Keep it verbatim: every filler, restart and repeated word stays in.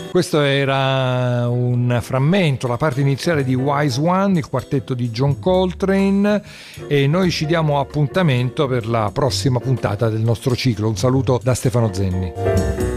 Questo era un frammento, la parte iniziale di Wise One, il quartetto di John Coltrane, e noi ci diamo appuntamento per la prossima puntata del nostro ciclo. Un saluto da Stefano Zenni.